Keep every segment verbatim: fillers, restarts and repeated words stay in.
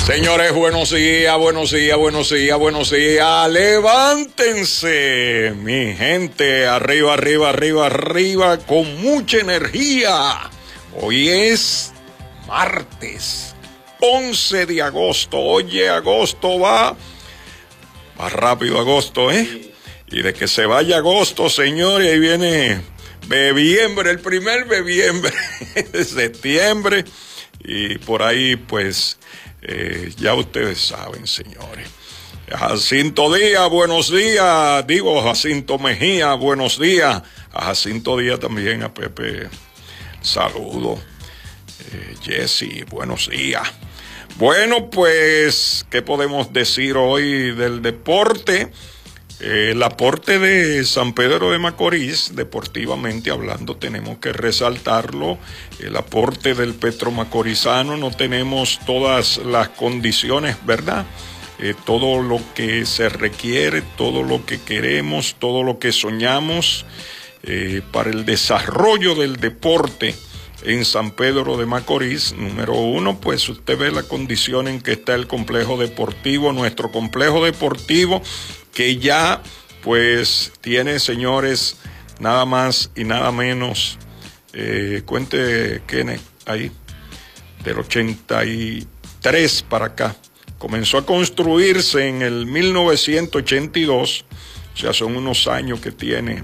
Señores, buenos días, buenos días, buenos días, buenos días. Levántense, mi gente, arriba, arriba, arriba, arriba, con mucha energía. Hoy es martes, once de agosto. Oye, agosto va, va rápido agosto, ¿eh? Y de que se vaya agosto, señores, ahí viene bebiembre, el primer bebiembre de septiembre. Y por ahí, pues, eh, ya ustedes saben, señores. Jacinto Díaz, buenos días. Digo, Jacinto Mejía, buenos días. A Jacinto Díaz también, a Pepe, saludo. Eh, Jesse, buenos días. Bueno, pues, ¿qué podemos decir hoy del deporte? Eh, el aporte de San Pedro de Macorís, deportivamente hablando, tenemos que resaltarlo. El aporte del Petro Macorizano, no tenemos todas las condiciones, ¿verdad? Eh, todo lo que se requiere, todo lo que queremos, todo lo que soñamos eh, para el desarrollo del deporte en San Pedro de Macorís. Número uno, pues usted ve la condición en que está el complejo deportivo, nuestro complejo deportivo, que ya pues tiene, señores, nada más y nada menos, eh, cuente Kenneth ahí, del ochenta y tres para acá. Comenzó a construirse en el mil novecientos ochenta y dos, o sea, son unos años que tiene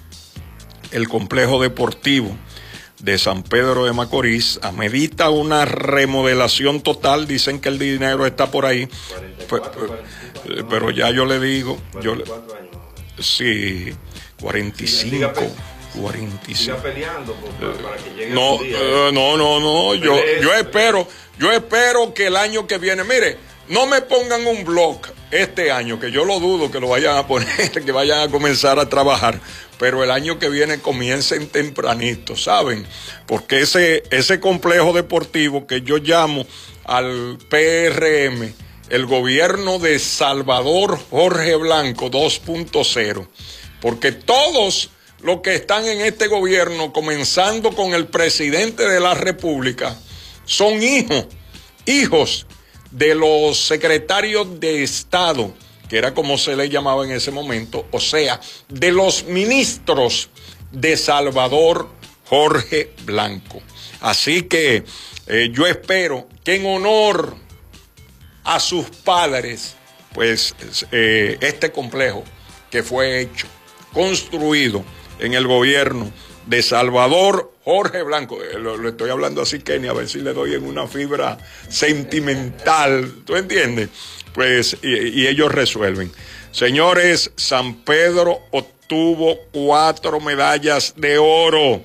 el complejo deportivo de San Pedro de Macorís. Amerita una remodelación total, dicen que el dinero está por ahí, cuarenta y cuatro, pero, pero, pero ya yo le digo, yo le, sí, cuarenta y cinco, cuarenta y cinco. Peleando por, para que llegue no, día, uh, no, no, no, yo, yo espero, yo espero que el año que viene, mire, no me pongan un blog este año, que yo lo dudo que lo vayan a poner, que vayan a comenzar a trabajar, pero el año que viene comiencen tempranito, ¿saben? Porque ese, ese complejo deportivo que yo llamo al P R M, el gobierno de Salvador Jorge Blanco dos punto cero, porque todos los que están en este gobierno, comenzando con el presidente de la República, son hijos, hijos de los secretarios de Estado, que era como se le llamaba en ese momento, o sea, de los ministros de Salvador Jorge Blanco. Así que eh, yo espero que en honor a sus padres, pues eh, este complejo que fue hecho, construido en el gobierno de Salvador Jorge Blanco, eh, lo, lo estoy hablando así, Kenny, a ver si le doy en una fibra sentimental, ¿tú entiendes? Pues, y, y ellos resuelven. Señores, San Pedro obtuvo cuatro medallas de oro.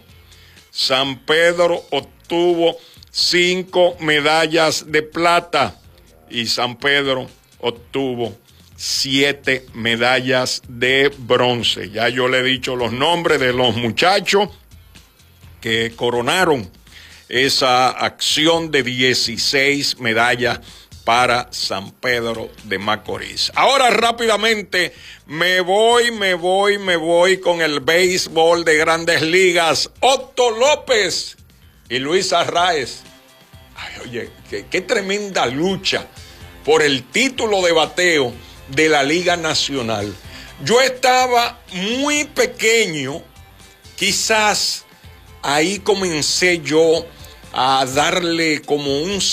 San Pedro obtuvo cinco medallas de plata. Y San Pedro obtuvo siete medallas de bronce. Ya yo le he dicho los nombres de los muchachos que coronaron esa acción de dieciséis medallas para San Pedro de Macorís. Ahora rápidamente me voy, me voy, me voy con el béisbol de Grandes Ligas. Otto López y Luis Arraez. Ay, oye, qué, qué tremenda lucha por el título de bateo de la Liga Nacional. Yo estaba muy pequeño, quizás ahí comencé yo a darle como un